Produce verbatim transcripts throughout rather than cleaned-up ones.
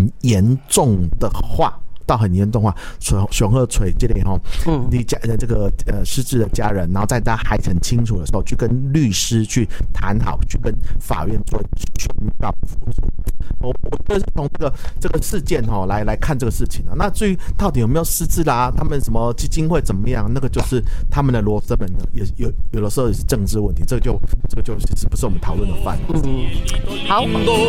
严重的话。到很严重的话，雄鹤锤这类哈，嗯，你家这个呃失智的家人，然后在他还很清楚的时候，去跟律师去谈好，去跟法院做宣告辅助。我我觉得是从这个这个事件哈来来看这个事情啊。那至于到底有没有失智啦，他们什么基金会怎么样，那个就是他们的罗生门，也有有的时候也是政治问题，这个就这个就其实不是我们讨论的范围。 嗯，好。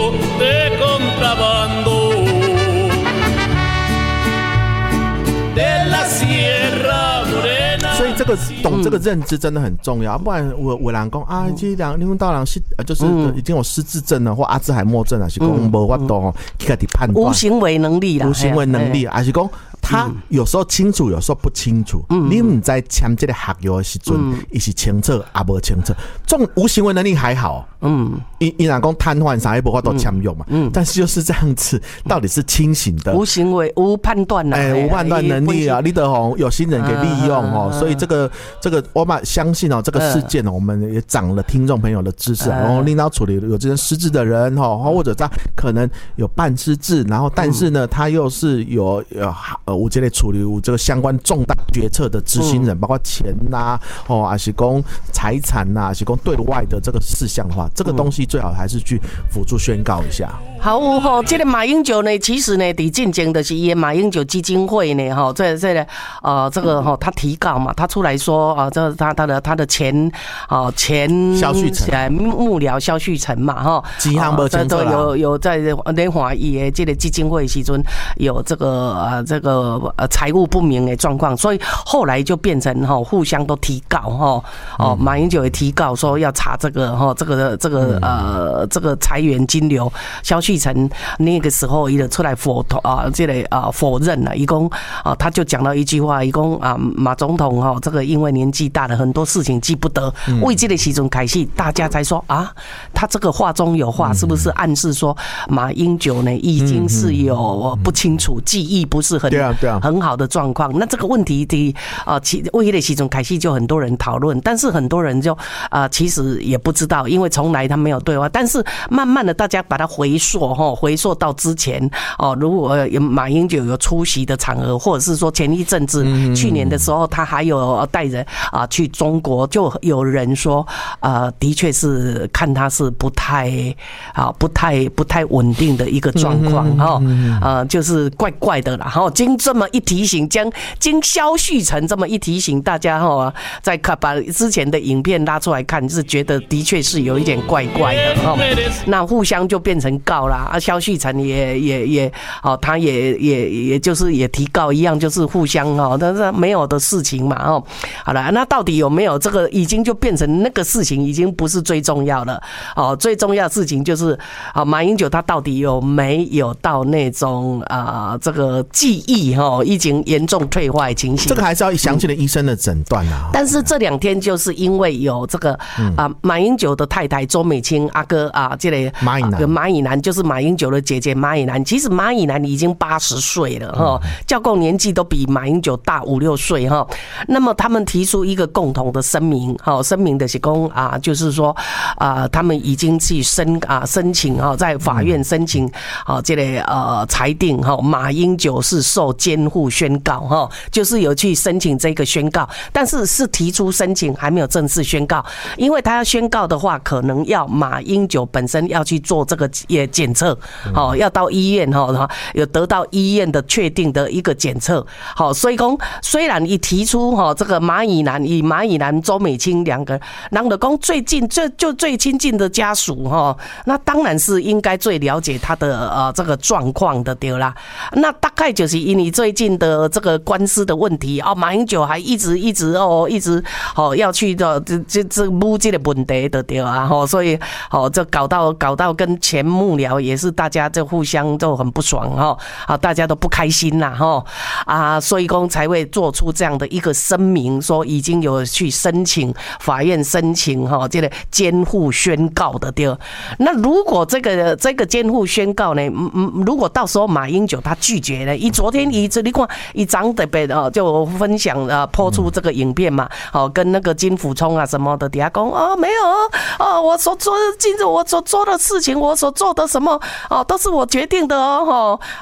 所以这个懂这个认知真的很重要，不然我我人讲啊，这两领导人是就是已经有失智症了或阿兹海默症了，是讲无法度去家己判断， 无行为能力啦， 无行为能力，还是讲他有时候清楚，有时候不清楚。嗯、你唔在签这个合约的时阵，伊、嗯、是清楚也无清楚。这种无行为能力还好，嗯，伊伊人讲瘫痪啥也无法度签约嘛，嗯，但是就是这样子，到底是清醒的， 无行为、无判断啦， 哎、欸，无判断能力啊，你得吼有心人给利用哦，啊、所以这个这个我们相信哦，这个事件哦，我们也长了听众朋友的知识，然后领导处理有这些失智的人哈，或者他可能有半失智，然后但是呢，他又是有有呃，我这类处理这个相关重大决策的执行人，包括钱呐，哦，还是讲财产呐，还是讲对外的这个事项的话，这个东西最好还是去辅助宣告一下。 好吼，这个马英九呢，其实呢，伫进前的是伊马英九基金会呢，哈，这这个呃，这个哈，他提告嘛，他出来说啊，这他他的他的前啊前萧旭晨幕僚萧旭晨嘛，哈， 几项不清楚啦， 有有在联华议的这个基金会时阵有这个呃这个呃财务不明的状况，所以后来就变成哈互相都提告哈，哦，马英九也提告说要查这个哈这个这个呃这个财源金流，萧旭晨那个时候伊就出来否啊，这个啊否认了，一共啊他就讲到一句话，一共啊马总统哈这个因为年纪大了，很多事情记不得，为这个时阵开始大家才说啊，他这个话中有话，是不是暗示说马英九呢已经是有不清楚记忆不是很对啊对啊很好的状况？那这个问题的啊，其为这个时阵开始就很多人讨论，但是很多人就啊其实也不知道，因为从来他没有对话，但是慢慢的大家把它回溯。回溯到之前哦，如果马英九有出席的场合，或者是说前一阵子去年的时候，他还有带人啊去中国，就有人说啊，的确是看他是不太啊不太不太稳定的一个状况哈，啊就是怪怪的啦。哈，经这么一提醒，将经萧旭晨这么一提醒，大家哈再看把之前的影片拉出来看，是觉得的确是有一点怪怪的哈。那互相就变成告啦。啊，萧旭晨也也也，哦，他也也也就是也提告一样，就是互相哦，但是没有的事情嘛，哦，好了，那到底有没有这个，已经就变成那个事情，已经不是最重要了，哦，最重要的事情就是，啊，马英九他到底有没有到那种啊，这个记忆哈，已经严重退化的情形？ 这个还是要详细的医生的诊断啊。 但是这两天就是因为有这个啊，马英九的太太周美青阿哥啊，这个马以南， 马以南就是马英九的姐姐马以南，其实马以南已经八十岁了哈，教共年纪都比马英九大五六岁哈。那么他们提出一个共同的声明，哈，声明的是公啊，就是说啊，他们已经去申啊申请哈，在法院申请啊，这个呃裁定哈，马英九是受监护宣告哈，就是有去申请这个宣告，但是是提出申请，还没有正式宣告，因为他要宣告的话，可能要马英九本身要去做这个也检测。好，要到医院哈，有得到医院的确定的一个检测。好，所以讲虽然一提出哈，这个马以南以马以南、周美青两个人的讲最近最就最亲近的家属哈，那当然是应该最了解他的呃这个状况的对啦。那大概就是因为最近的这个官司的问题哦，马英九还一直一直哦一直哦要去的这这这母这个问题的对啊，哈，所以哦这搞到搞到跟前幕僚也是大家就互相都很不爽哈，啊大家都不开心啦哈啊，所以公才会做出这样的一个声明，说已经有去申请法院申请哈这个监护宣告的对。那如果这个这个监护宣告呢，嗯如果到时候马英九他拒绝了，以昨天以这你看以长特别哦就分享啊播出这个影片嘛，哦跟那个金溥聪啊什么的底下讲哦没有哦我所做的今日我所做的事情我所做的什么哦都是我决定的哦